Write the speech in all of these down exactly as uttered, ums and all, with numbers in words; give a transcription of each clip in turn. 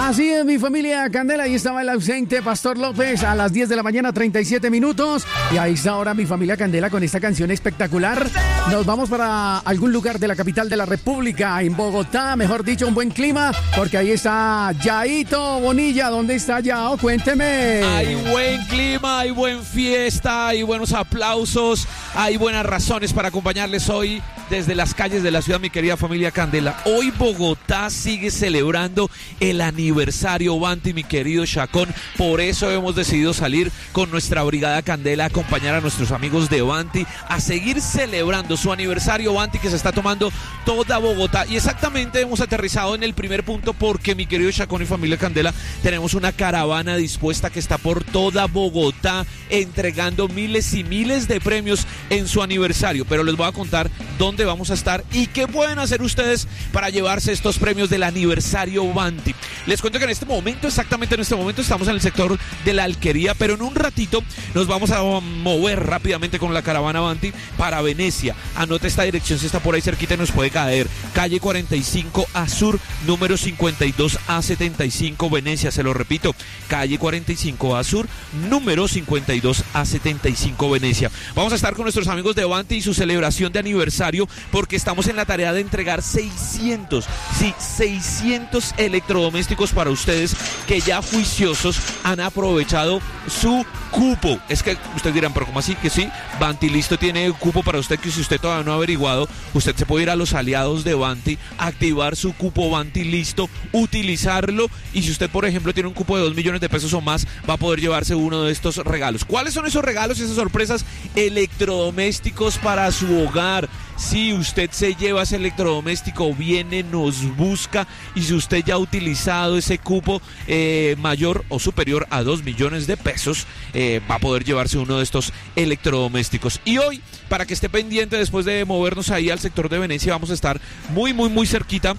Así es, mi familia Candela, ahí estaba el ausente Pastor López a las diez de la mañana, treinta y siete minutos. Y ahí está ahora mi familia Candela con esta canción espectacular. Nos vamos para algún lugar de la capital de la República, en Bogotá, mejor dicho, un buen clima, porque ahí está Yaito Bonilla. ¿Dónde está Yao? Cuénteme. Hay buen clima, hay buen fiesta, hay buenos aplausos, hay buenas razones para acompañarles hoy desde las calles de la ciudad, mi querida familia Candela. Hoy Bogotá sigue celebrando el aniversario Vanti, mi querido Chacón. Por eso hemos decidido salir con nuestra brigada Candela a acompañar a nuestros amigos de Vanti a seguir celebrando su aniversario Vanti que se está tomando toda Bogotá. Y exactamente hemos aterrizado en el primer punto porque, mi querido Chacón y familia Candela, tenemos una caravana dispuesta que está por toda Bogotá entregando miles y miles de premios en su aniversario. Pero les voy a contar dónde vamos a estar y qué pueden hacer ustedes para llevarse estos premios del aniversario Vanti. Les cuento que en este momento, exactamente en este momento, estamos en el sector de la Alquería, pero en un ratito nos vamos a mover rápidamente con la caravana Vanti para Venecia. Anote esta dirección si está por ahí cerquita y nos puede caer. Calle cuarenta y cinco A Sur, número cincuenta y dos A setenta y cinco, Venecia. Se lo repito, calle cuarenta y cinco A Sur, número cincuenta y dos A setenta y cinco, Venecia. Vamos a estar con nuestros amigos de Vanti y su celebración de aniversario, porque estamos en la tarea de entregar seiscientos, sí, seiscientos electrodomésticos para ustedes que ya juiciosos han aprovechado su cupo. Es que ustedes dirán, pero ¿cómo así? Que sí, Vanti Listo tiene cupo para usted, que si usted todavía no ha averiguado, usted se puede ir a los aliados de Vanti, activar su cupo Vanti Listo, utilizarlo, y si usted, por ejemplo, tiene un cupo de dos millones de pesos o más, va a poder llevarse uno de estos regalos. ¿Cuáles son esos regalos y esas sorpresas? Electrodomésticos para su hogar. Si usted se lleva ese electrodoméstico, viene, nos busca, y si usted ya ha utilizado ese cupo eh, mayor o superior a dos millones de pesos, eh, va a poder llevarse uno de estos electrodomésticos. Y hoy, para que esté pendiente, después de movernos ahí al sector de Venecia, vamos a estar muy, muy, muy cerquita,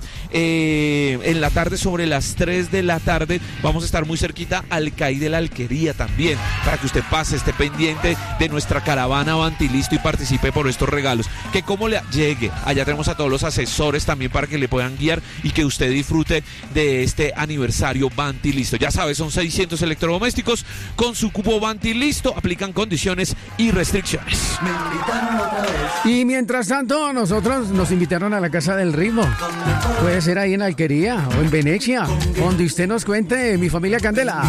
eh, en la tarde, sobre las tres de la tarde, vamos a estar muy cerquita al C A I de la Alquería también, para que usted pase, esté pendiente de nuestra caravana Vanti Listo y participe por estos regalos. Que como le llegue, allá tenemos a todos los asesores también para que le puedan guiar y que usted disfrute de este aniversario Vanti Listo. Ya sabes, son seiscientos electrodomésticos con su cupo Vanti Listo, aplican condiciones y restricciones. Y mientras tanto, nosotros nos invitaron a la Casa del Ritmo. Puede ser ahí en Alquería o en Venecia, donde usted nos cuente, mi familia Candela.